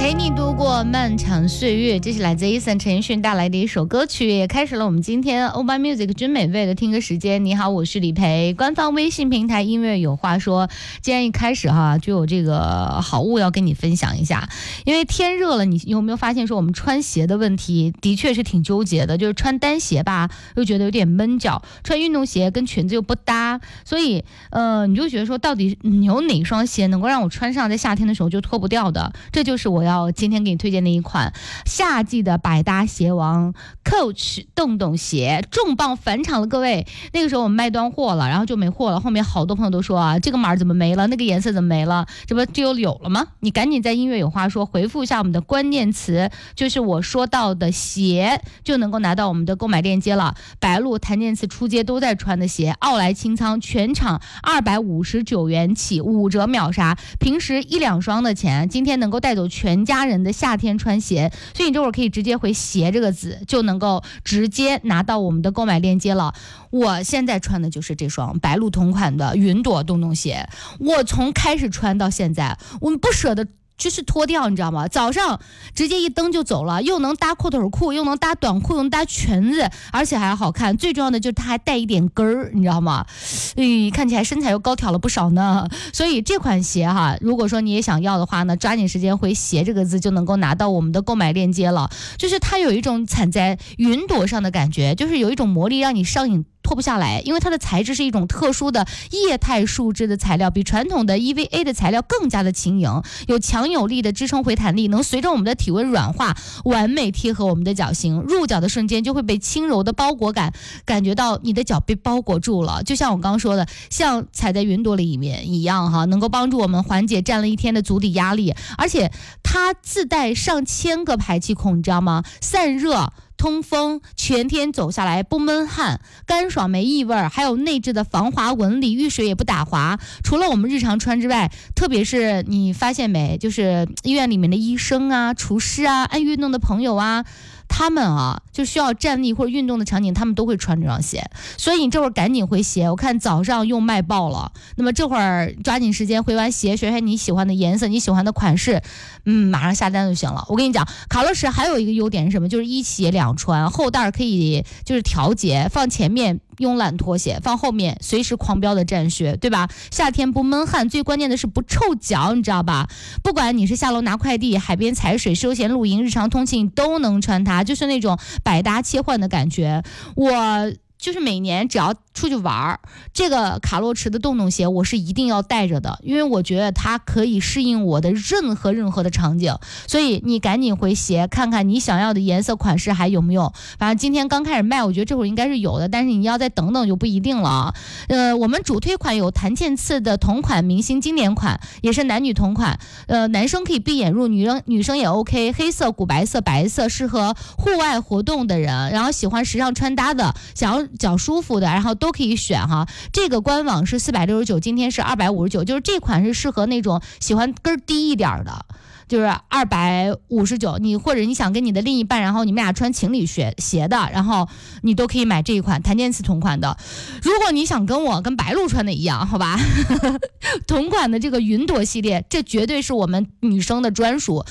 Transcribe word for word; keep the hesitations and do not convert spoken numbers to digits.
陪你度过漫长岁月，这是来自 Eason 陈奕迅带来的一首歌曲，也开始了我们今天 Oh My Music 君美味的听歌时间。你好，我是李培，官方微信平台音乐有话说。既然一开始哈就有这个好物要跟你分享一下，因为天热了，你有没有发现说我们穿鞋的问题的确是挺纠结的，就是穿单鞋吧又觉得有点闷脚，穿运动鞋跟裙子又不搭，所以呃你就觉得说到底有哪双鞋能够让我穿上在夏天的时候就脱不掉的，这就是我要今天给你推荐的一款夏季的百搭鞋王 Coach 洞洞鞋，重磅返场了各位。那个时候我们卖断货了，然后就没货了，后面好多朋友都说啊，这个码怎么没了，那个颜色怎么没了，这不就有了吗？你赶紧在音乐有话说回复一下我们的关键词，就是我说到的鞋，就能够拿到我们的购买链接了。白鹿、谭健次出街都在穿的鞋，奥莱清仓全场二百五十九元起，五折秒杀，平时一两双的钱，今天能够带走全家人的夏天穿鞋，所以你这会儿可以直接回鞋这个字，就能够直接拿到我们的购买链接了。我现在穿的就是这双白鹿同款的云朵洞洞鞋，我从开始穿到现在，我们不舍得就是脱掉，你知道吗？早上直接一蹬就走了，又能搭阔腿裤，又能搭短裤，又能搭裙子，而且还好看。最重要的就是它还带一点跟儿，你知道吗？哎，看起来身材又高挑了不少呢。所以这款鞋哈，如果说你也想要的话呢，抓紧时间回鞋这个字就能够拿到我们的购买链接了。就是它有一种踩在云朵上的感觉，就是有一种魔力让你上瘾脱不下来，因为它的材质是一种特殊的液态树脂的材料，比传统的 E V A 的材料更加的轻盈，有强有力的支撑回弹力，能随着我们的体温软化，完美贴合我们的脚型，入脚的瞬间就会被轻柔的包裹感感觉到你的脚被包裹住了，就像我刚刚说的，像踩在云朵里面一样哈，能够帮助我们缓解站了一天的足底压力，而且它自带上千个排气孔，你知道吗？散热通风，全天走下来不闷汗，干爽没异味，还有内置的防滑纹理，遇水也不打滑。除了我们日常穿之外，特别是你发现没，就是医院里面的医生啊、厨师啊、爱运动的朋友啊，他们啊就需要站立或者运动的场景，他们都会穿这双鞋。所以你这会儿赶紧回鞋，我看早上又卖爆了。那么这会儿抓紧时间回完鞋，选选你喜欢的颜色，你喜欢的款式，嗯，马上下单就行了。我跟你讲，卡乐石还有一个优点是什么？就是一鞋两穿，后袋可以就是调节，放前面慵懒拖鞋，放后面随时狂飙的战靴，对吧？夏天不闷汗，最关键的是不臭脚，你知道吧？不管你是下楼拿快递、海边踩水、休闲露营、日常通勤，都能穿它，就是那种百搭切换的感觉。我就是每年只要出去玩，这个卡洛驰的洞洞鞋我是一定要带着的，因为我觉得它可以适应我的任何任何的场景。所以你赶紧回鞋看看你想要的颜色款式还有没有，反正今天刚开始卖，我觉得这会儿应该是有的，但是你要再等等就不一定了。呃，我们主推款有谭健次的同款明星经典款，也是男女同款，呃，男生可以闭眼入，女生女生也 OK， 黑色、古白色、白色，适合户外活动的人，然后喜欢时尚穿搭的，想要脚舒服的，然后都可以选哈。这个官网是四百六十九，今天是二百五十九，就是这款是适合那种喜欢跟低一点的，就是二百五十九，你或者你想跟你的另一半，然后你们俩穿情侣鞋鞋的，然后你都可以买这一款谭健次同款的。如果你想跟我跟白鹿穿的一样，好吧，同款的这个云朵系列，这绝对是我们女生的专属，